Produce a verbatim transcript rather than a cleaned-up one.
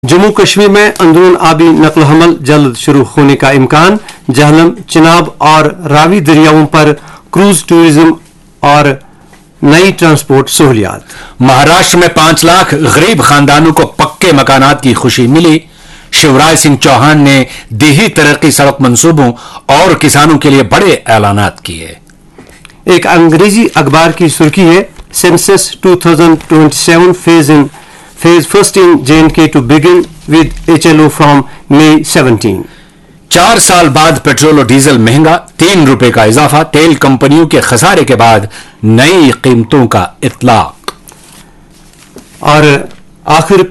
जम्मू कश्मीर में अंदरून आबी नकल हमल जल्द शुरू होने का इम्कान। जहलम, चिनाब और रावी दरियाओं पर क्रूज टूरिज्म और नई ट्रांसपोर्ट सहूलियात। महाराष्ट्र में पांच लाख गरीब खानदानों को पक्के मकानात की खुशी मिली। शिवराज सिंह चौहान ने देही तरक्की सड़क मंसूबों और किसानों के लिए बड़े ऐलानात किए। एक अंग्रेजी अखबार की सुर्खी है, census two thousand twenty seven phase in phase first in J and के to begin with H L O from May seventeen. चार साल बाद पेट्रोल और डीजल महंगा, तीन रुपए का इजाफा। तेल कंपनियों के खसारे के बाद नई कीमतों का इतलाक। और आखिर